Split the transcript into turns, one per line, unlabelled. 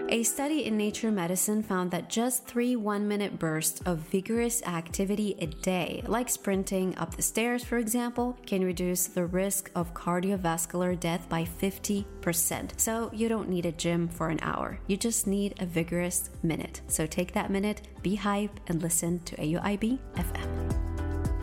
A study in Nature Medicine found that just 3 1-minute bursts of vigorous activity a day, like sprinting up the stairs, for example, can reduce the risk of cardiovascular death by 50%. So you don't need a gym for an hour. You just need a vigorous minute. So take that minute, be hype, and listen to AUIB FM.